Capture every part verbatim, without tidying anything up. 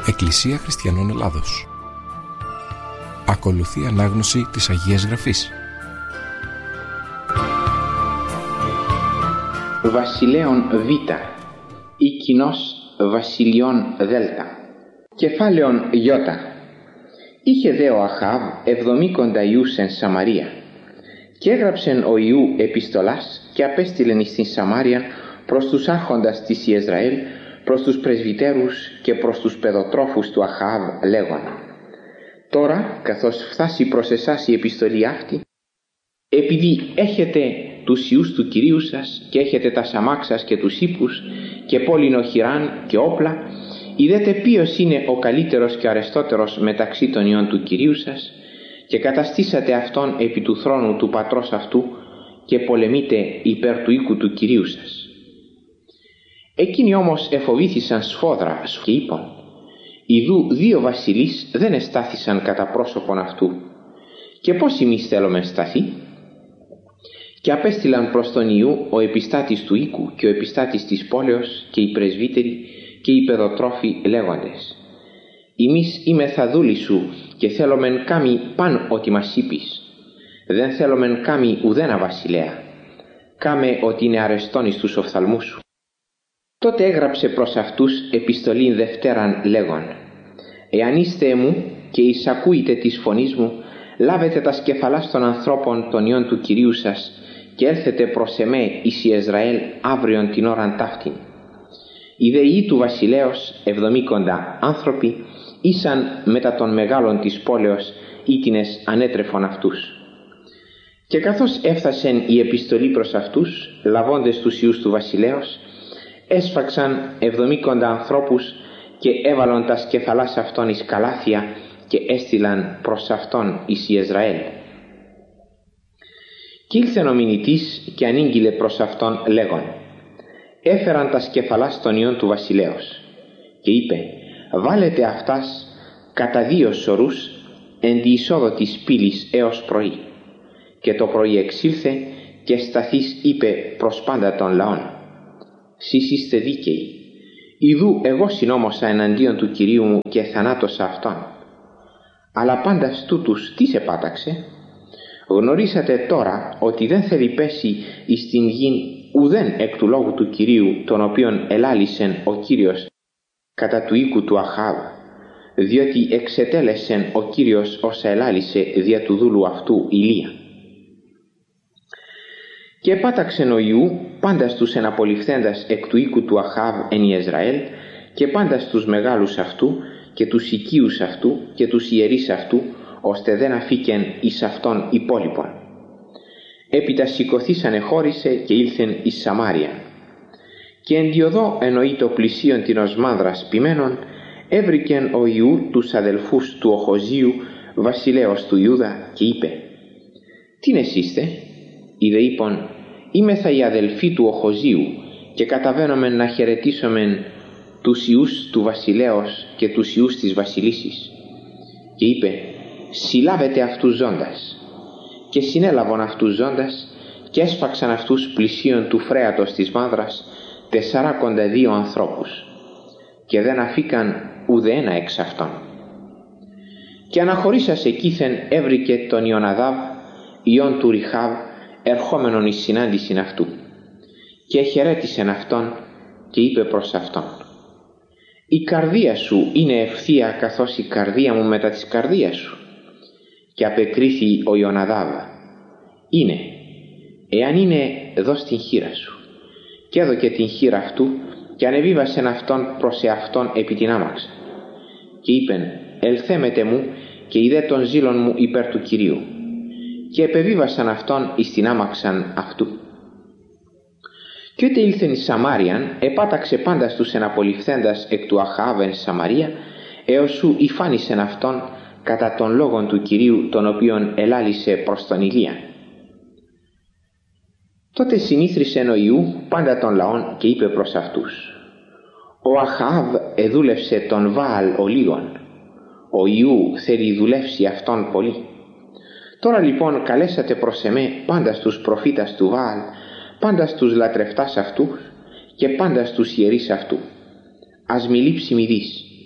Εκκλησία Χριστιανών Ελλάδος. Ακολουθεί ανάγνωση της Αγίας Γραφής. Βασιλέων Β ή κοινός Βασιλειών Δ. Κεφάλαιον Ι. Είχε δε ο Αχάβ εβδομήκοντα ιούς εν Σαμαρία, και έγραψεν ο Ιού επιστολάς και απέστειλεν εις την Σαμάρια προς τους άρχοντας της Ιεσραήλ, προς τους πρεσβυτέρους και προς τους παιδοτρόφους του Αχάβ, λέγον: τώρα, καθώς φτάσει προς εσάς η επιστολή αυτή, επειδή έχετε τους ιούς του Κυρίου σας και έχετε τα σαμάξας και τους ύπους και πόλην οχυράν και όπλα, είδετε ποιος είναι ο καλύτερος και αρεστότερος μεταξύ των ιών του Κυρίου σας, και καταστήσατε αυτόν επί του θρόνου του πατρός αυτού και πολεμείτε υπέρ του οίκου του Κυρίου σας. Εκείνοι όμως εφοβήθησαν σφόδρα και είπαν: ιδού δύο βασιλείς δεν εστάθησαν κατά πρόσωπον αυτού, και πώς εμείς θέλουμε σταθεί? Και απέστειλαν προς τον Ιού ο επιστάτης του οίκου και ο επιστάτης της πόλεως και οι πρεσβύτεροι και οι παιδοτρόφοι, λέγοντες: εμείς είμεθα δούλοι σου και θέλομεν κάμει παν ότι μας είπεις. Δεν θέλομεν κάμει ουδένα βασιλέα. Κάμε ότι είναι αρεστόν εις τους οφθαλμούς σου. Τότε έγραψε προς αυτούς επιστολήν δευτέραν, λέγον: εάν είστε μου και εισακούετε της φωνής μου, λάβετε τα σκεφαλάς των ανθρώπων των ιών του Κυρίου σας και έλθετε προς εμέ εις Ιεσραήλ αύριον την ώραν ταύτην. Οι δε ιοί του βασιλέως εβδομήκοντα άνθρωποι ήσαν μετά των μεγάλων της πόλεως ήτινες ανέτρεφον αυτούς. Και καθώς έφτασεν η επιστολή προς αυτούς, λαβώντες τους ιούς του βασιλέως, έσφαξαν εβδομήκοντα ανθρώπους και έβαλον τα σκεφαλάς αυτών εις καλάθια και έστειλαν προς αυτόν εις Ιεσραήλ. Κι ήλθεν ο μηνυτής και ανήγγειλε προς αυτόν, λέγον: έφεραν τα σκεφαλάς των ιών του βασιλέως. Και είπε: βάλετε αυτάς κατά δύο σωρούς εν τη εισόδο της πύλης έως πρωί. Και το πρωί εξήλθε και σταθείς είπε προς πάντα των λαών: σεις είστε δίκαιοι. Ιδού εγώ συνόμωσα εναντίον του Κυρίου μου και θανάτωσα αυτόν. Αλλά πάντας τούτους τι σε πάταξε? Γνωρίσατε τώρα ότι δεν θέλει πέσει εις την γην ουδέν εκ του λόγου του Κυρίου, τον οποίον ελάλησεν ο Κύριος κατά του οίκου του Αχάβ, διότι εξετέλεσεν ο Κύριος όσα ελάλησε δια του δούλου αυτού Ηλία. Και επάταξεν ο Ιού πάντας τους εναπολυφθέντας εκ του οίκου του Αχάβ εν Ιεσραήλ και πάντας τους μεγάλους αυτού και τους οικείους αυτού και τους ιερείς αυτού, ώστε δεν αφήκεν εις αυτόν υπόλοιπον. Έπειτα σηκωθήσαν εχώρισε και ήλθεν εις Σαμάρια. Και εν διοδό εννοεί το πλησίον την οσμάνδρας ποιμένων, έβρικεν ο Ιού τους αδελφούς του Οχοζίου, βασιλέως του Ιούδα, και είπε: τι εσείστε? Είδε είπον: είμεθα οι αδελφοί του Οχοζίου και καταβαίνομεν να χαιρετήσομεν τους ιούς του βασιλέως και τους ιούς της βασιλίσης. Και είπε: συλλάβετε αυτούς ζώντας. Και συνέλαβον αυτούς ζώντας και έσφαξαν αυτούς πλησίον του φρέατος της μάνδρας τεσσαράκοντα δύο ανθρώπους, και δεν αφήκαν ουδένα εξ αυτών. Και αναχωρήσας εκείθεν έβρικε τον Ιωναδάβ ιόν του Ριχάβ ερχόμενον εις συνάντησιν αυτού, και χαιρέτησεν αυτόν και είπε προς αυτόν: η καρδία σου είναι ευθεία καθώς η καρδία μου μετά της καρδίας σου. Και απεκρίθη ο Ιωναδάβ: είναι. Εάν είναι, δώσ' την χείρα σου. Και έδωκε την χείρα αυτού και ανεβίβασεν αυτόν προς εαυτόν επί την άμαξα. Και είπεν: ελθέμετε μου και ειδέ των ζήλων μου υπέρ του Κυρίου. Και επεβίβασαν αυτόν εις την άμαξαν αυτού. Και ότε ήλθεν εις Σαμάριαν, επάταξε πάντα στους εναπολυφθέντας εκ του Αχάβ εν Σαμαρία, έως σου υφάνισεν αυτόν κατά των λόγων του Κυρίου, τον οποίον ελάλησε προς τον Ηλία. Τότε συνήθρισεν ο Ιού πάντα των λαών και είπε προς αυτούς: ο Αχάβ εδούλευσε τον Βάαλ ο λίγον, ο Ιού θέλει δουλεύσει αυτόν πολύ. Τώρα λοιπόν καλέσατε προς εμέ πάντα στους προφήτας του Βάαλ, πάντα στους λατρευτάς αυτού και πάντα στους ιερείς αυτού. Ας μη λείψει μηδής.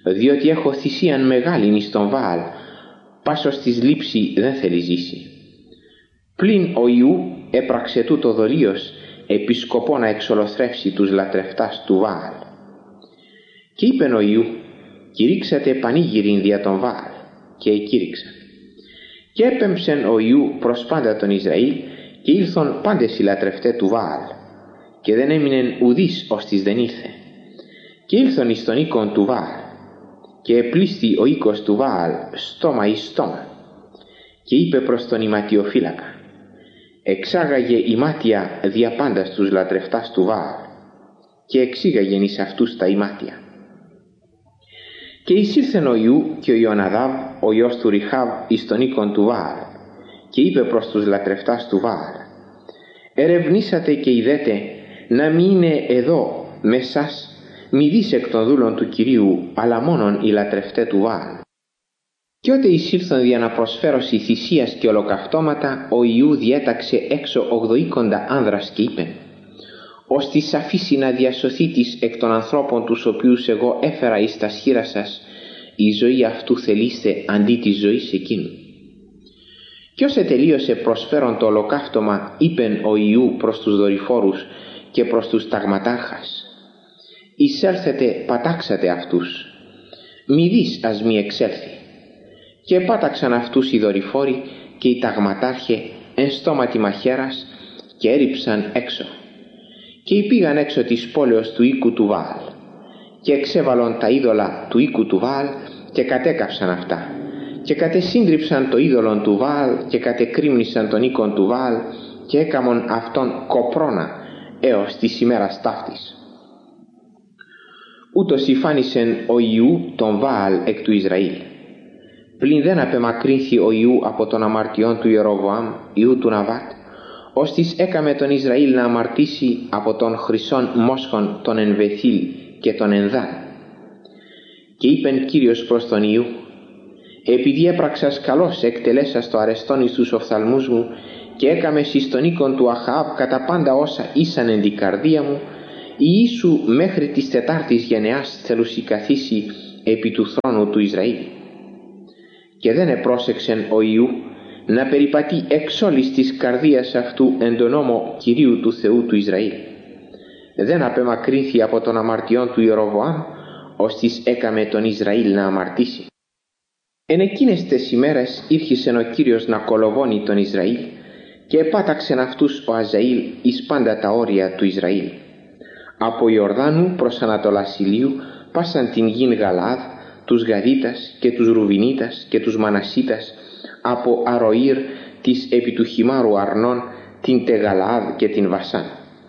διότι έχω θυσίαν μεγάλην εις τον Βαάλ, πάσος της λήψη δεν θέλει ζήσει. Πλην ο Ιού έπραξε τούτο δολίος επί σκοπό να εξολοθρεύσει τους λατρευτάς του Βαάλ. Και είπεν ο Ιού, κηρύξατε πανήγυριν δια τον Βαάλ, και εκήρυξαν. Και έπεμψεν ο Ιού προς πάντα τον Ισραήλ, και ήλθον πάντες οι λατρευτέ του Βαάλ, και δεν έμεινεν ουδείς ώστις δεν ήλθε. Και ήλθον εις τον οίκον του Βαάλ, και επλήσθη ο οίκος του Βαάλ στόμα εις στόμα, και είπε προς τον ηματιοφύλακα, εξάγαγε ημάτια δια πάντα στους λατρευτάς του Βαάλ, και εξήγαγεν εις αυτούς τα ημάτια. Και εισήλθεν ο Ιού και ο Ιωναδάβ, ο ιός του Ριχάβ, εις τον οίκον του Βαάλ, και είπε προς τους λατρευτάς του Βαάλ, ερευνήσατε και είδετε να μην είναι εδώ μεσάς μη δεις εκ των δούλων του Κυρίου, αλλά μόνον οι λατρευτέ του Βαάλ. Και ότε εισήλθον για να προσφέρωσι θυσίας και ολοκαυτώματα, ο Ιού διέταξε έξω ογδοήκοντα άνδρας και είπεν, ώστις αφήσει να διασωθήτης εκ των ανθρώπων τους οποίους εγώ έφερα εις τα σχήρα σας, η ζωή αυτού θελήστε αντί της ζωής εκείνου. Κι ως ετελείωσε προσφέρον το ολοκαύτωμα, είπεν ο Ιού προς τους δορυφόρους και προς τους ταγματάρχας, εισέλθετε πατάξατε αυτούς, μη δεις ας μη εξέλθει. Και πάταξαν αυτούς οι δορυφόροι και οι ταγματάρχε εν στόματι μαχαίρας και έριψαν έξω. Και υπήγαν έξω της πόλεως του οίκου του Βαάλ και εξέβαλον τα είδωλα του οίκου του Βαάλ και κατέκαυσαν αυτά και κατεσύντριψαν το είδωλον του Βαάλ και κατεκρύμνησαν τον οίκον του Βαάλ και έκαμον αυτόν κοπρώνα έως της ημέρας ταύτης. Ούτως υφάνισεν ο Ιού τον Βαάλ εκ του Ισραήλ. Πλην δεν απεμακρύνθη ο Ιού από τον αμαρτιών του Ιεροβοάμ, Ιού του Ναβάτ, ώστις έκαμε τον Ισραήλ να αμαρτήσει από τον χρυσόν μόσχον τον εν Βεθήλ και τον εν Δάν. Και είπεν Κύριος προς τον Ιού, επειδή έπραξας καλώς εκτελέσας το αρεστόν εις τους οφθαλμούς μου και έκαμες εις τον οίκον του Αχαάβ κατά πάντα όσα ήσαν εν την καρδία μου, η Ιησού μέχρι της τετάρτης γενεάς θέλουσι καθίσει επί του θρόνου του Ισραήλ. Και δεν επρόσεξεν ο Ιού να περιπατεί εξ όλης της καρδίας αυτού εν τον νόμο Κυρίου του Θεού του Ισραήλ. Δεν απεμακρύνθη από τον αμαρτιών του Ιεροβοάμ, ώστις έκαμε τον Ισραήλ να αμαρτήσει. Εν εκείνες τες ημέρες ήρχισεν ο Κύριος να κολοβώνει τον Ισραήλ και επάταξεν αυτούς ο Αζαήλ εις πάντα τα όρια του Ισραήλ. Από Ιορδάνου προς Ανατολάς Ηλίου πάσαν την γην Γαλάδ, τους Γαδίτας και τους Ρουβινίτας και τους Μανασίτας, από Αροήρ της επί του χυμάρου Αρνών, την Τεγαλάδ και την Βασάν.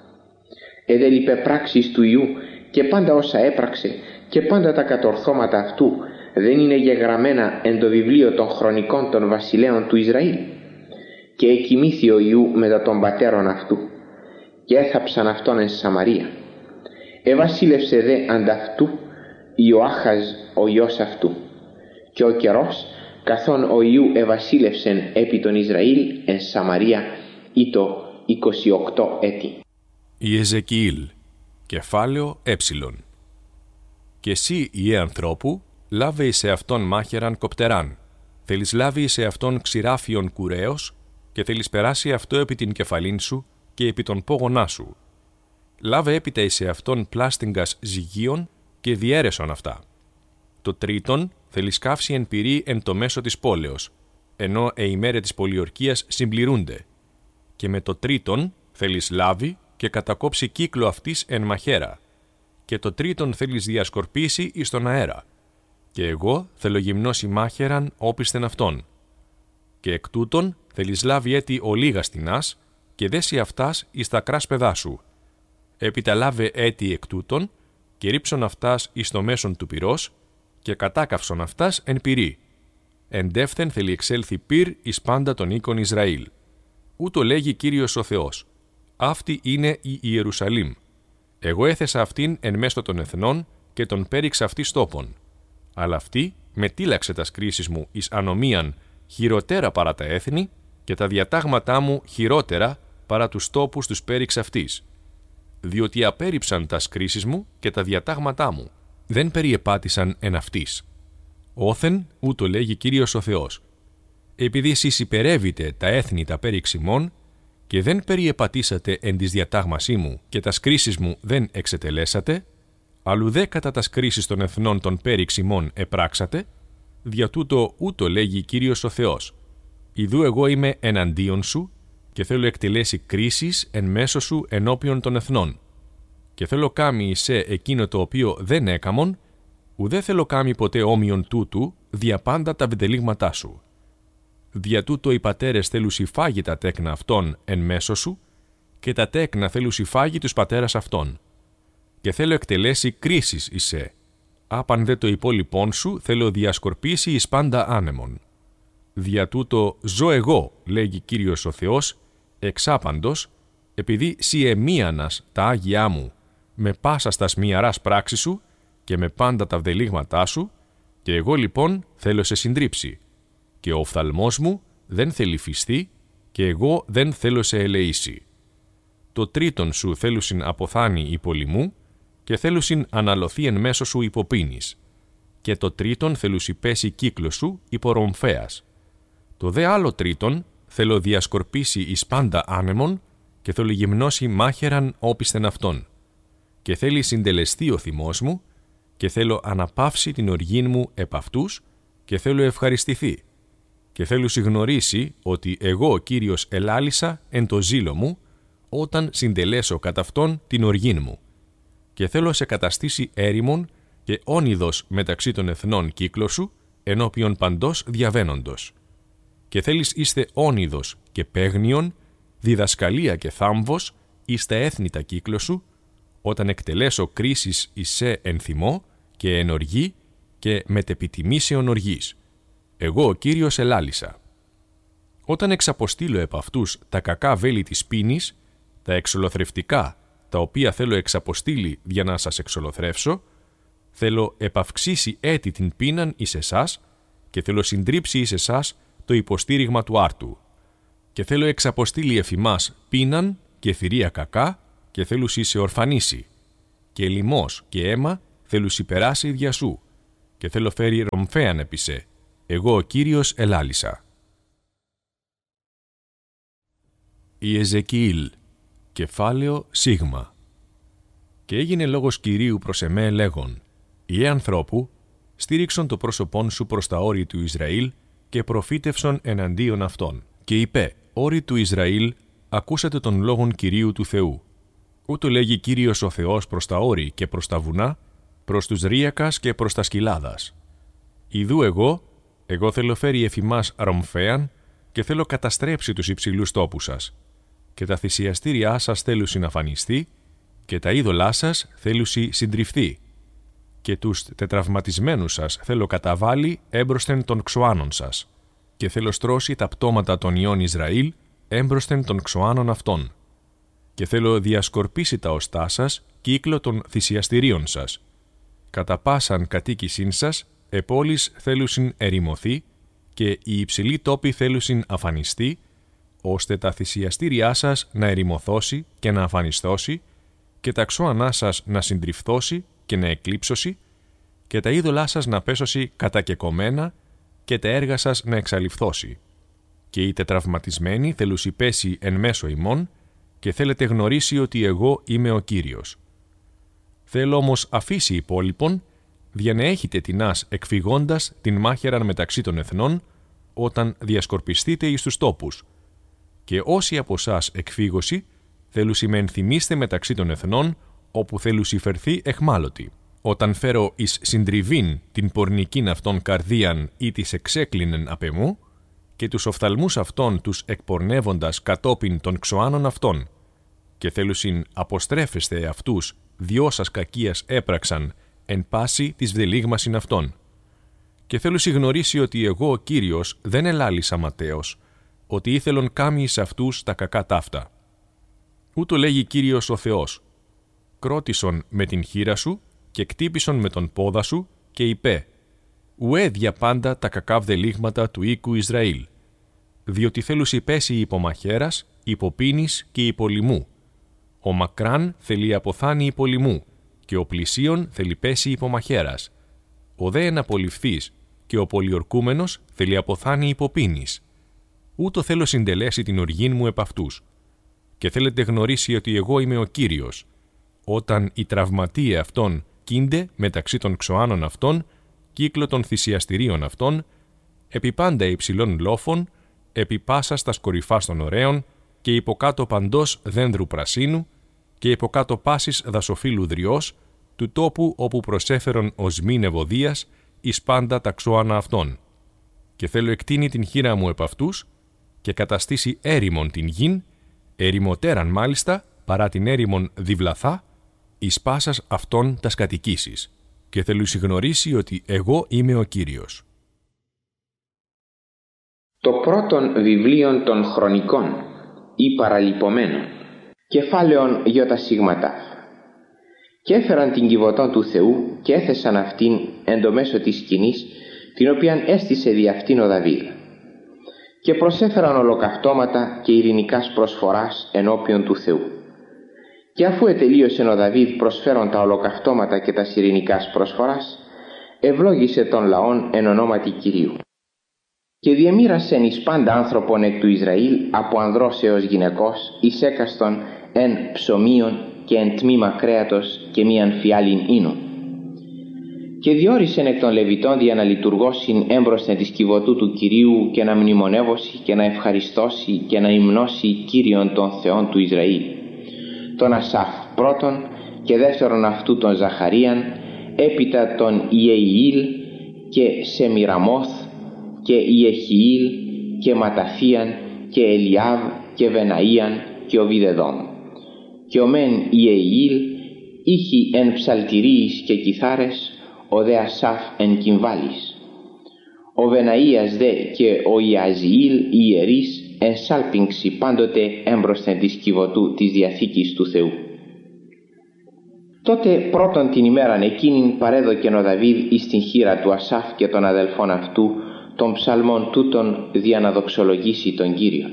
Εδέλειπε πράξεις του Ιού και πάντα όσα έπραξε και πάντα τα κατορθώματα αυτού δεν είναι γεγραμμένα εν το βιβλίο των χρονικών των βασιλέων του Ισραήλ. Και εκοιμήθη ο Ιού μετά των πατέρων αυτού και έθαψαν αυτόν εν Σαμαρία. Εβασίλευσε δε ανταυτού Ιωάχαζ ο γιος αυτού. Και ο καιρός καθόν ο Ιού εβασίλευσεν επί τον Ισραήλ εν Σαμαρία ήτο είκοσι οκτώ έτη. Ιεζεκιήλ, κεφάλαιο έψιλον. Και εσύ, Ιε ανθρώπου, λάβε εις εαυτόν μάχαιραν κοπτεράν, θέλεις λάβει εις εαυτόν ξηράφιον κουρέως και θέλεις περάσει αυτό επί την κεφαλήν σου και επί τον πόγονά σου. Λάβε έπειτα εις εαυτόν πλάστιγγας ζυγίων και διέρεσον αυτά. Το τρίτον θέλεις καύσει εν πυρή εν το μέσο της πόλεως, ενώ οι ημέρες της πολιορκίας συμπληρούνται. Και με το τρίτον θέλεις λάβει και κατακόψει κύκλο αυτής εν μαχαίρα. Και το τρίτον θέλεις διασκορπίσει εις τον αέρα. Και εγώ θέλω γυμνώσει μάχαιραν όπισθεν αυτόν. Και εκ τούτων θέλεις λάβει έτη ολίγα στινάς και δέσει αυτάς εις τα κράσπεδά σου. Έπειτα λάβε έτη εκ τούτων και ρίψον αυτάς εις το μέσον του πυρός και κατάκαυσον αυτάς εν πυρή. Εντεύθεν θέλει εξέλθει πυρ εις πάντα τον οίκον Ισραήλ. Ούτω λέγει Κύριος ο Θεός. Αυτή είναι η Ιερουσαλήμ. Εγώ έθεσα αυτήν εν μέσω των εθνών και τον πέριξα αυτή στόπον. Αλλά αυτή μετήλαξε τα κρίσεις μου εις ανομίαν χειροτέρα παρά τα έθνη και τα διατάγματά μου χειρότερα παρά τους τόπους τους πέριξ αυτής. Διότι απέρριψαν τα κρίσεις μου και τα διατάγματά μου δεν περιεπάτησαν εν αυτής. Όθεν, ούτω λέγει Κύριος ο Θεός. Επειδή εσείς υπερεύετε τα έθνη τα πέριξ ημών και δεν περιεπατήσατε εν της διατάγμασή μου και τας κρίσεις μου δεν εξετελέσατε, αλλού δε κατά τας κρίσεις των εθνών των πέριξ ημών επράξατε, δια τούτο ούτω λέγει Κύριος ο Θεός. Ιδού εγώ είμαι εναντίον σου και θέλω εκτελέσει κρίσεις εν μέσω σου ενώπιον των εθνών. Και θέλω κάμει σε εκείνο το οποίο δεν έκαμον, ουδέ θέλω κάμει ποτέ όμοιον τούτου δια πάντα τα βεντελίγματά σου. Δια τούτο οι πατέρες θέλουσι φάγει τα τέκνα αυτών εν μέσω σου και τα τέκνα θέλουσι φάγει τους πατέρας αυτών. Και θέλω εκτελέσει κρίσεις εισέ. Άπαν δε το υπόλοιπον σου θέλω διασκορπίσει εις πάντα άνεμον. Δια τούτο ζω εγώ, λέγει Κύριος ο Θεός, εξάπαντος, επειδή σοι εμίανας τα άγγιά μου, με πάσα στας μυαράς πράξης σου και με πάντα τα βδελίγματά σου, και εγώ λοιπόν θέλω σε συντρίψει. Και ο οφθαλμός μου δεν θέλει φυστεί, και εγώ δεν θέλω σε ελεήσει. Το τρίτον σου θέλουσιν αποθάνει υπολοιμού, και θέλουσιν αναλωθεί εν μέσω σου υποπίνης. Και το τρίτον θέλουσι πέσει κύκλο σου υπορομφέας. Το δε άλλο τρίτον θέλω διασκορπίσει εις πάντα άνεμον, και θέλω γυμνώσει μάχαιραν όπισθεν αυτόν. Και θέλει συντελεστεί ο θυμός μου, και θέλω αναπαύσει την οργήν μου επ' αυτούς, και θέλω ευχαριστηθεί. Και θέλω συγνωρίσει ότι εγώ ο Κύριος ελάλησα εν το ζήλο μου, όταν συντελέσω κατά αυτόν την οργήν μου. Και θέλω σε καταστήσει έρημον και όνειδος μεταξύ των εθνών κύκλο σου, ενώπιον παντός διαβαίνοντος. Και θέλεις είστε όνειδος και παίγνιον, διδασκαλία και θάμβος, εις τα έθνη τα κύκλο σου, όταν εκτελέσω κρίσεις εις σε εν θυμό και εν οργή και μετεπιτιμήσεων οργής. Εγώ ο Κύριος ελάλησα. Όταν εξαποστείλω επ' αυτούς τα κακά βέλη της πίνης, τα εξολοθρευτικά, τα οποία θέλω εξαποστείλει για να σας εξολοθρεύσω, θέλω επαυξήσει έτη την πείναν εις εσάς και θέλω συντρίψει εις εσάς το υποστήριγμα του άρτου. Και θέλω εξαποστείλει εφημάς πείναν και θηρία κακά και θέλουσι σε ορφανήσει. Και λιμός και αίμα θέλουσι περάσει δια σου και θέλω φέρει ρομφέαν επί σε. Εγώ ο Κύριος ελάλησα. Η Εζεκιήλ, κεφάλαιο σίγμα. Και έγινε λόγος Κυρίου προς εμέ λέγον, «Ιε ανθρώπου, στήριξον το πρόσωπόν σου προς τα όρη του Ισραήλ και προφήτευσον εναντίον αυτών. Και είπε, όρη του Ισραήλ, ακούσατε τον λόγον Κυρίου του Θεού. Ούτω λέγει Κύριος ο Θεός προς τα όρη και προς τα βουνά, προς τους ρύακας και προς τα σκυλάδας. Ιδού εγώ, εγώ θέλω φέρει εφημάς ρομφέαν και θέλω καταστρέψει τους υψηλούς τόπους σας. Και τα θυσιαστήριά σας θέλουσι να φανιστεί και τα είδωλά σας θέλουσι συντριφθεί. Και τους τετραυματισμένους σας θέλω καταβάλει έμπροσθεν των ξωάνων σας. Και θέλω στρώσει τα πτώματα των ιών Ισραήλ έμπροσθεν των ξωάνων αυτών. Και θέλω διασκορπίσει τα οστά σας κύκλο των θυσιαστηρίων σας. Κατά πάσαν κατοίκησήν σας, επόλεις θέλουσιν ερημωθεί και οι υψηλοί τόποι θέλουσιν αφανιστεί, ώστε τα θυσιαστήριά σας να ερημωθώσει και να αφανιστώσει και τα ξώανά σας να συντριφθώσει και να εκλείψωση και τα είδωλά σας να πέσωση κατακεκομένα και τα έργα σας να εξαλειφθώσει. Και οι τετραυματισμένοι θέλουσι πέσει εν μέσω ημών και θέλετε γνωρίσει ότι εγώ είμαι ο Κύριος. Θέλω όμως αφήσει υπόλοιπον, δια να έχετε τινάς εκφυγώντας την μάχαιραν μεταξύ των εθνών, όταν διασκορπιστείτε εις τους τόπους. Και όσοι από εσάς εκφύγωση, θέλουσι με ενθυμίστε μεταξύ των εθνών, όπου θέλουσι φερθεί εχμάλωτη. Όταν φέρω εις συντριβήν την πορνικήν αυτών καρδίαν ή της εξέκλεινεν απ' εμού, και τους οφθαλμούς αυτών τους εκπορνεύοντας κατόπιν των ξωάνων αυτών, και θέλουσιν αποστρέφεστε αυτούς διό σας κακίας έπραξαν εν πάση της βδελίγμασιν αυτών. Και θέλουσι γνωρίσει ότι εγώ ο Κύριος δεν ελάλησα ματέως, ότι ήθελον κάμει εις αυτούς τα κακά ταύτα. Ούτω λέγει Κύριος ο Θεός, κρότισον με την χείρα σου και κτύπησον με τον πόδα σου και είπε, ουέ δια πάντα τα κακά βδελίγματα του οίκου Ισραήλ, διότι θέλουσι πέσει υπομαχαίρας, υποπίνης και υπολιμού. Ο μακράν θέλει αποθάνει υπολιμού και ο πλησίον θέλει πέσει υπομαχαίρας. Ο δε εναπολυφθείς και ο πολιορκούμενος θέλει αποθάνει υποπίνης. Ούτω θέλω συντελέσει την οργήν μου επ' αυτούς. Και θέλετε γνωρίσει ότι εγώ είμαι ο Κύριος. Όταν οι τραυματίε αυτών κίνται μεταξύ των ξωάνων αυτών, κύκλο των θυσιαστηρίων αυτών, επί πάντα υψηλών λόφων, επί πάσα στα κορυφάς των ωραίων και υποκάτω παντός δένδρου πρασίνου και υποκάτω πάσης δασοφύλου δριός, του τόπου όπου προσέφερον οσμήν ευωδίας εις πάντα τα ξώανα αυτών. Και θέλω εκτείνει την χείρα μου επ' αυτούς και καταστήσει έρημον την γην, ερημοτέραν μάλιστα παρά την έρημον διβλαθά, εις πάσας αυτών τας κατοικήσεις. Και θέλω συγνωρίσει ότι εγώ είμαι ο Κύριος. Το πρώτον βιβλίον των χρονικών ή παραλυπωμένων, κεφάλαιον γιώτα σίγματα. Και έφεραν την κιβωτόν του Θεού και έθεσαν αυτήν εν το μέσο της σκηνής, την οποίαν έστησε δι' αυτήν ο Δαβίδ. Και προσέφεραν ολοκαυτώματα και ειρηνικάς προσφοράς ενώπιον του Θεού. Και αφού ετελείωσε ο Δαβίδ προσφέρον τα ολοκαυτώματα και τα ειρηνικάς προσφοράς, ευλόγησε τον λαόν εν ονόματι Κυρίου. Και διεμοίρασεν εις πάντα άνθρωπον εκ του Ισραήλ, από ανδρός έως γυναικός, εις έκαστον εν ψωμίον και εν τμήμα κρέατος και μίαν φιάλιν ίνων. Και διόρισεν εκ των Λεβιτών για να λειτουργώσιν έμπροσθεν της κιβωτού του Κυρίου και να μνημονεύωσει και να ευχαριστώσει και να υμνώσει Κύριον των Θεών του Ισραήλ. Τον Ασάφ πρώτον και δεύτερον αυτού τον Ζαχαρίαν, έπειτα τον Ιεϊήλ και Σεμιραμόθ και Ιεχιήλ και Ματαθίαν και Ελιάβ και Βεναΐαν και Οβιδεδόμ. Και ο μεν Ιεϊήλ είχε εν ψαλτηρίης και κιθάρες, ο δε Ασάφ εν κυμβάλης. Ο Βεναΐας δε και ο Ιαζιήλ οι ιερείς εν σάλπιγξη πάντοτε έμπροσθεν της κιβωτού της Διαθήκης του Θεού. Τότε πρώτον την ημέραν εκείνην παρέδοκεν ο Δαβίδ εις την χείρα του Ασάφ και των αδελφών αυτού των ψαλμών τούτων δια να δοξολογήσει τον Κύριον.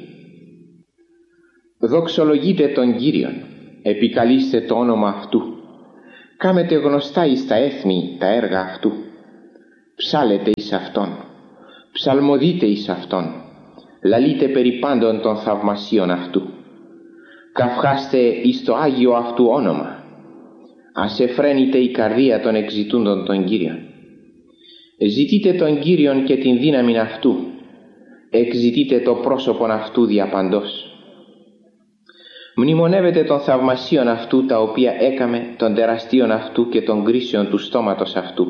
Δοξολογείτε τον Κύριον, επικαλείστε το όνομα αυτού, κάμετε γνωστά εις τα έθνη τα έργα αυτού, ψάλετε εις αυτόν, ψαλμοδείτε εις αυτόν, λαλείτε περί πάντων των θαυμασίων αυτού, καυχάστε εις το Άγιο αυτού όνομα, ας εφραίνεται η καρδία των εξητούντων τον Κύριον. Ζητείτε τον Κύριον και την δύναμη αυτού, εξητείτε το πρόσωπον αυτού διαπαντός. Μνημονεύετε των θαυμασίων αυτού τα οποία έκαμε, των τεραστίων αυτού και των κρίσεων του στόματος αυτού.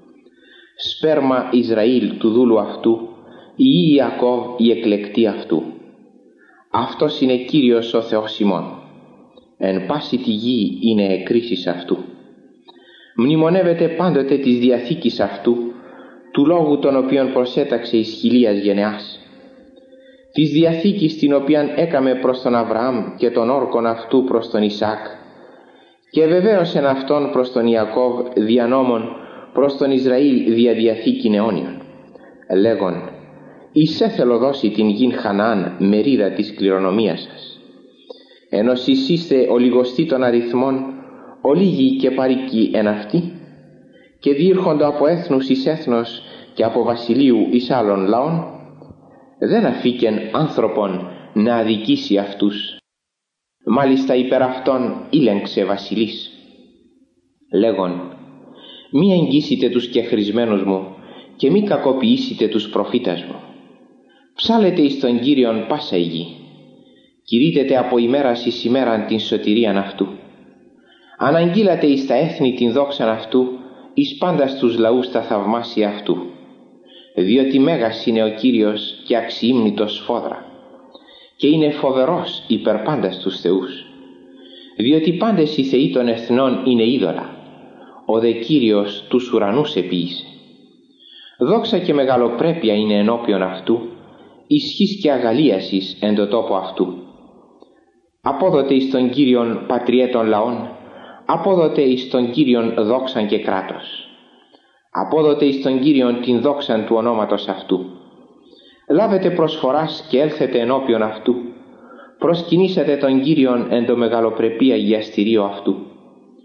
Σπέρμα Ισραήλ του δούλου αυτού, η Ιακώβ η εκλεκτή αυτού. Αυτός είναι Κύριος ο Θεός ημών. Εν πάση τη γη είναι εκκρίσεις αυτού. Μνημονεύετε πάντοτε της διαθήκης αυτού, του λόγου τον οποίον προσέταξε εις χιλίας γενεάς. Της διαθήκης την οποίαν έκαμε προς τον Αβραάμ και τον όρκον αυτού προς τον Ισάκ, και βεβαίωσεν αυτόν προς τον Ιακώβ δια νόμων, προς τον Ισραήλ δια διαθήκην αιώνιον, λέγον, εις έθελο δώσει την γην Χαναάν μερίδα της κληρονομίας σας. Ενώ σεις είστε ολιγοστοί των αριθμών, ολίγοι και παροικοί εν αυτοί, και διήρχονται από έθνους εις έθνος και από βασιλείου εις άλλων λαών, δεν αφήκεν άνθρωπον να αδικήσει αυτούς. Μάλιστα υπέρ αυτών ήλεγξε βασιλής, λέγον, μη εγγύσετε τους κεχρισμένους μου και μη κακοποιήσετε τους προφήτας μου. Ψάλετε εις τον Κύριον πάσα η γη, κηρύτετε από ημέρας εις ημέραν την σωτηρίαν αυτού. Αναγγείλατε εις τα έθνη την δόξαν αυτού, εις πάντα στους λαούς τα θαυμάσια αυτού. Διότι μέγας είναι ο Κύριος και αξιήμνητος σφόδρα, και είναι φοβερός υπερ πάντα στους θεούς. Διότι πάντες οι θεοί των εθνών είναι είδωλα, ο δε Κύριος τους ουρανούς επίησε. Δόξα και μεγαλοπρέπεια είναι ενώπιον αυτού, ισχύς και αγαλίασης εν το τόπο αυτού. Απόδοτε εις τον Κύριον πατριέ των λαών, απόδοτε εις τον Κύριον δόξαν και κράτος. Απόδοτε εις τον Κύριον την δόξαν του ονόματος αυτού. Λάβετε προσφοράς και έλθετε ενώπιον αυτού. Προσκυνήσατε τον Κύριον εν το μεγαλοπρεπή αγιαστηρίο αυτού.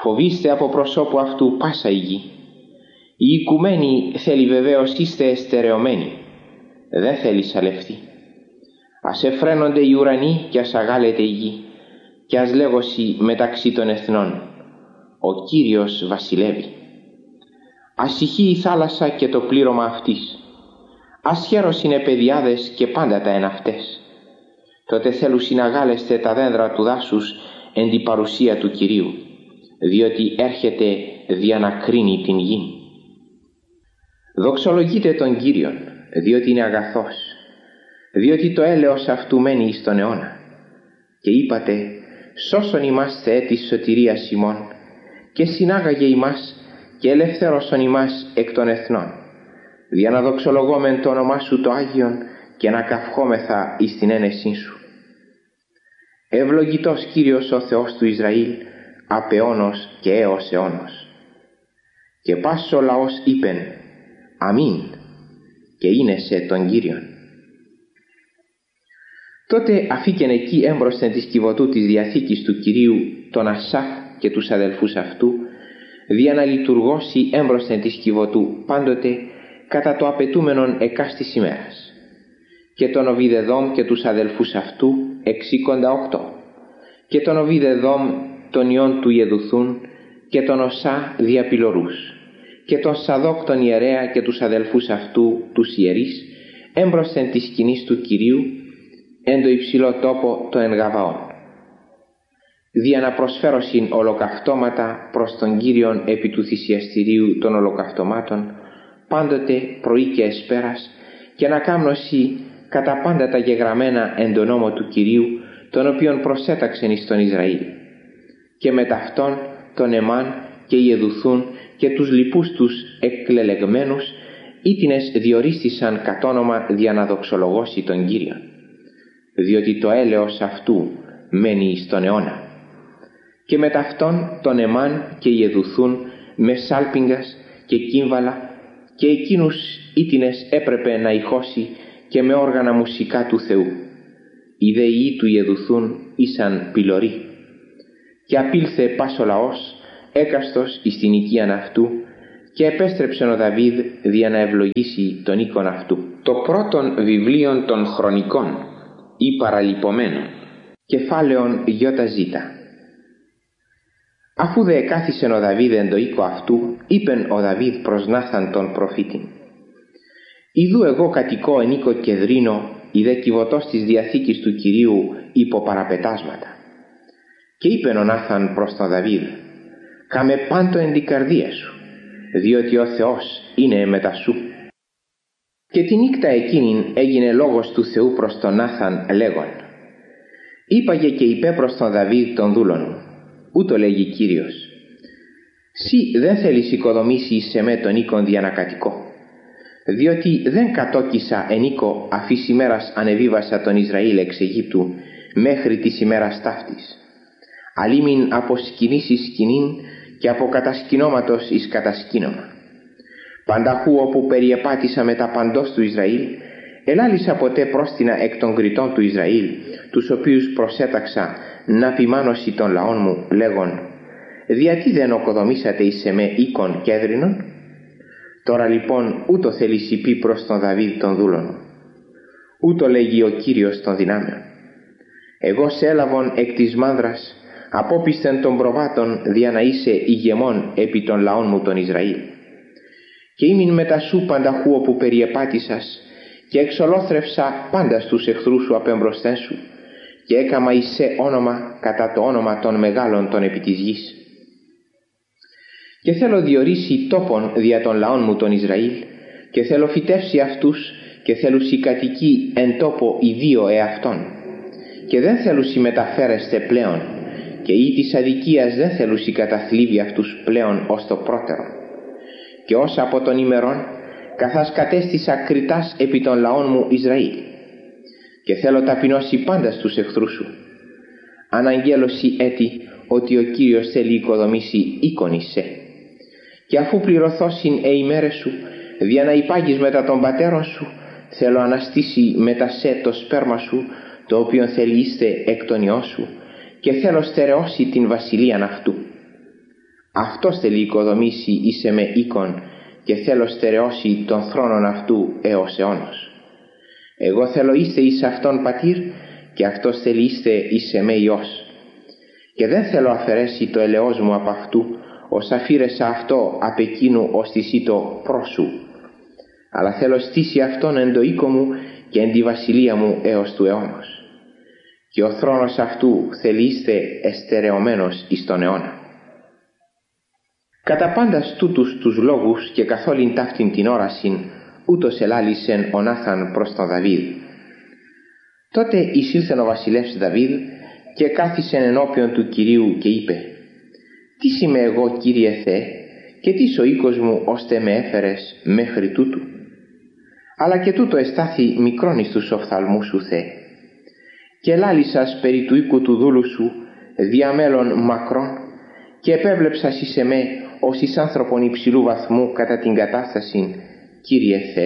Φοβήστε από προσώπου αυτού πάσα η γη. Η οικουμένη θέλει βεβαίως είστε εστερεωμένοι, δεν θέλει σαλευτεί. Ας εφραίνονται οι ουρανοί και ας αγάλεται η γη, και ας λέγωση μεταξύ των εθνών, ο Κύριος βασιλεύει. Ας ηχεί η θάλασσα και το πλήρωμα αυτής, ας χαίρος είναι παιδιάδες και πάντα τα εν αυτές. Τότε θέλουν συναγάλεστε τα δέντρα του δάσους εν την παρουσία του Κυρίου, διότι έρχεται δια να κρίνει την γη. Δοξολογείτε τον Κύριον, διότι είναι αγαθός, διότι το έλεος αυτού μένει εις τον αιώνα. Και είπατε, σώσον ημάς Θεέ της σωτηρίας ημών, και συνάγαγε ημάς και ελευθέρωσον ημάς εκ των εθνών, δια να δοξολογόμεν το όνομά σου το Άγιον και να καυχόμεθα εις την ένεσή σου. Ευλογητός Κύριος ο Θεός του Ισραήλ, απ' αιώνος και έως αιώνος. Και πάσο λαός είπεν, αμήν, και είναι σε τον Κύριον. Τότε αφήκεν εκεί έμπροσθεν της κυβωτού της Διαθήκης του Κυρίου τον Ασάφ και τους αδελφούς αυτού, δια να λειτουργώσει έμπροσθεν της κυβωτού πάντοτε κατά το απαιτούμενον εκάστης ημέρας, και τον Οβιδεδόμ και τους αδελφούς αυτού εξήκοντα οκτώ, και τον Οβιδεδόμ τον ιών του Ιεδουθούν και τον Οσά διαπυλωρούς, και τον Σαδόκ τον ιερέα και τους αδελφούς αυτού τους ιερείς έμπροσθεν της σκηνής του Κυρίου εν το υψηλό τόπο το εν Γαβαών, δια να προσφέρωσιν ολοκαυτώματα προς τον Κύριον επί του θυσιαστηρίου των ολοκαυτωμάτων πάντοτε πρωί και εσπέρας, και να κάμνωση κατά πάντα τα γεγραμμένα εν τον νόμο του Κυρίου, τον οποίον προσέταξεν εις τον Ισραήλ, και με ταυτόν τον Εμάν και Ιεδουθούν και τους λοιπούς τους εκκλελεγμένους, ήτινες διορίστησαν κατ' όνομα δια να δοξολογώσει τον Κύριον, διότι το έλεος αυτού μένει εις τον αιώνα. Και με ταυτόν τον Εμάν και Ιεδουθούν με σάλπιγγας και κύμβαλα, και εκείνους ήτινες έπρεπε να ηχώσει και με όργανα μουσικά του Θεού. Οι δε ιοί του Ιεδουθούν ήσαν πυλωροί. Και απήλθε πας ο λαός έκαστος εις την οικίαν αυτού, και επέστρεψεν ο Δαβίδ δια να ευλογήσει τον οίκον αυτού. Το πρώτον βιβλίον των χρονικών ή παραλυπωμένων, κεφάλαιον ΙΖ. Αφού δε εκάθισεν ο Δαβίδ εν το οίκο αυτού, είπεν ο Δαβίδ προς Νάθαν τον προφήτην, «Ιδού εγώ κατοικώ εν οίκο κεδρίνο, η δε κυβωτός της Διαθήκης του Κυρίου υπό παραπετάσματα». Και είπεν ο Νάθαν προς τον Δαβίδ, «Κάμε πάντο εν την καρδία σου, διότι ο Θεός είναι μετά σου». Και τη νύκτα εκείνην έγινε λόγος του Θεού προς τον Νάθαν λέγον, «Είπαγε και είπε προς τον Δαβίδ τον δούλον μου, ούτω λέγει Κύριος, «Συ δεν θέλεις οικοδομήσει σε με τον οίκον δια να κατοικώ, διότι δεν κατόκισα εν οίκο αφής ημέρας ανεβίβασα τον Ισραήλ εξ Αιγύπτου μέχρι της ημέρας ταύτης, αλίμην από σκηνής εις σκηνήν και από κατασκηνώματος εις κατασκήνωμα. Πανταχού όπου περιεπάτησα με τα παντός του Ισραήλ, ελάλησα ποτέ πρόστινα εκ των κριτών του Ισραήλ, τους οποίους προσέταξα να ποιμάνωση των λαών μου, λέγον, διατί δεν οκοδομήσατε εις εμέ οίκον κέδρινον? Τώρα λοιπόν ούτω θέλεις υπή προς τον Δαβίδ τον δούλον. Ούτω λέγει ο Κύριος των δυνάμεων. Εγώ σε έλαβον εκ της μάνδρας, απόπισθεν των προβάτων δια να είσαι ηγεμόν επί των λαών μου τον Ισραήλ. Και ήμην μετά σου πανταχού όπου περιεπάτησας, και εξολόθρευσα πάντα στους εχθρούς σου απεμπροσθέν σου, και έκαμα εις σε όνομα κατά το όνομα των μεγάλων των επί της γης. Και θέλω διορίσει τόπον δια των λαών μου τον Ισραήλ, και θέλω φυτεύσει αυτούς, και θέλουσι κατοικεί εν τόπο ιδίο εαυτόν, και δεν θέλουσι μεταφέρεστε πλέον, και ή της αδικίας δεν θέλουσι καταθλίβει αυτούς πλέον ως το πρώτερο. Και ως από των ημερών, καθάς κατέστησα κριτάς επί των λαών μου Ισραήλ, και θέλω ταπεινώσει πάντα στους εχθρούς σου. Αναγγέλωση έτη ότι ο Κύριος θέλει οικοδομήσει οίκον εις σε. Και αφού πληρωθώσιν ε ημέρες σου, δια να υπάγεις μετά των πατέρων σου, θέλω αναστήσει μετά σε το σπέρμα σου, το οποίον θέλει είστε εκ των ιών σου, και θέλω στερεώσει την βασιλείαν αυτού. Αυτός θέλει οικοδομήσει εις εμέ οίκον και θέλω στερεώσει τον θρόνον αυτού έως αιώνος. Εγώ θέλω είστε εις αυτόν πατήρ και αυτός θέλει είστε εις εμέ Υιός. Και δεν θέλω αφαιρέσει το ελαιός μου από αυτού, ως αφήρεσα αυτό απ' εκείνου ως της ήτο πρόσου. Αλλά θέλω στήσει αυτόν εν το οίκο μου και εν τη βασιλεία μου έως του αιώνος. Και ο θρόνος αυτού θέλει είστε εστερεωμένος εις τον αιώνα. Κατά πάντας τούτους τους λόγους και καθ' όλην ταύτην την όρασιν, ούτως ελάλησεν ο Νάθαν προς τον Δαβίδ. Τότε εισήλθεν ο βασιλεύς Δαβίδ και κάθισεν ενώπιον του Κυρίου και είπε: «Τι είμαι εγώ, Κύριε Θεέ, και τι ο οίκος μου ώστε με έφερες μέχρι τούτου? Αλλά και τούτο εστάθη μικρόν εις τους οφθαλμούς σου, Θεέ. Και λάλησας περί του οίκου του δούλου σου διαμέλων μακρόν και επέβλεψας εις εμέ ως εις άνθρωπον υψηλού βαθμού κατά την κατάσταση, Κύριε Θεέ.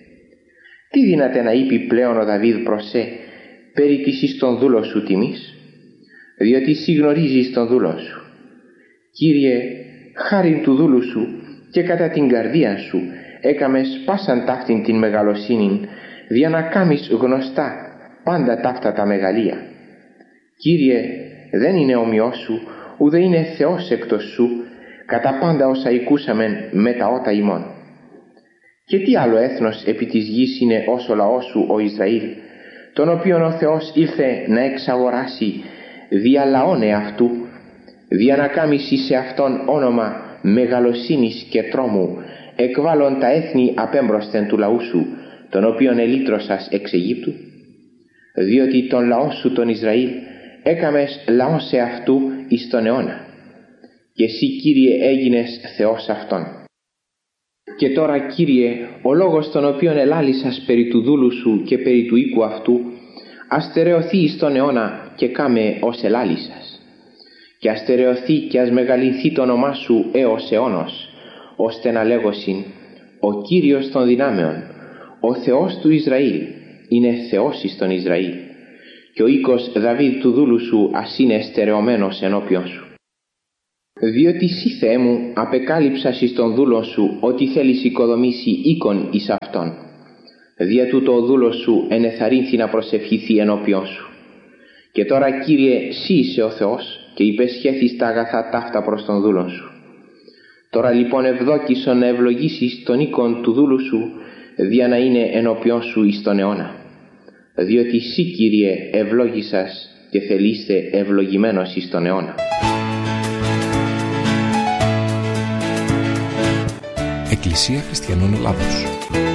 Τι δύναται να είπε πλέον ο Δαβίδ προς σε περί της εις τον δούλο σου τιμής? Διότι σύ γνωρίζεις τον δούλο σου. Κύριε, χάριν του δούλου σου και κατά την καρδία σου έκαμες πάσαν ταύτην την μεγαλοσύνην, δια να κάμεις γνωστά πάντα ταύτα τα μεγαλεία. Κύριε, δεν είναι ομοιός σου, ουδέ είναι Θεός εκτός σου, κατά πάντα όσα οικούσαμεν με τα ότα ημών. Και τι άλλο έθνος επί της γης είναι ως ο λαός σου ο Ισραήλ, τον οποίον ο Θεός ήλθε να εξαγοράσει δια λαών εαυτού, δια να κάμισει σε αυτόν όνομα μεγαλοσύνης και τρόμου, εκβάλλον τα έθνη απέμπροσθεν του λαού σου, τον οποίον ελύτρωσας εξ Αιγύπτου? Διότι τον λαό σου τον Ισραήλ έκαμες λαό σε αυτού εις τον αιώνα, και εσύ, Κύριε, έγινες Θεός αυτόν. Και τώρα, Κύριε, ο λόγος τον οποίον ελάλησας περί του δούλου σου και περί του οίκου αυτού, αστερεωθεί εις τον αιώνα και κάμε ως ελάλησας. Και αστερεωθεί και ας μεγαλυνθεί το όνομά σου έως αιώνος, ώστε να λέγωσιν: ο Κύριος των δυνάμεων, ο Θεός του Ισραήλ, είναι Θεός εις τον Ισραήλ, και ο οίκος Δαβίδ του δούλου σου ας είναι στερεωμένος ενώπιον σου. Διότι σύ, Θεέ μου, απεκάλυψας εις τον δούλο σου ότι θέλεις οικοδομήσει οίκον εις αυτόν. Δια τούτο ο δούλος σου ενεθαρρύνθη να προσευχηθεί ενώπιον σου. Και τώρα, Κύριε, σύ είσαι ο Θεός και υπεσχέθης τα αγαθά ταύτα προς τον δούλον σου. Τώρα λοιπόν ευδόκησον να ευλογήσεις τον οίκον του δούλου σου, δια να είναι ενώπιον σου εις τον αιώνα. Διότι σύ, Κύριε, ευλόγησας και θελείστε ευλογημένος εις τον αιώνα. Εκκλησία Χριστιανών Ελλάδος.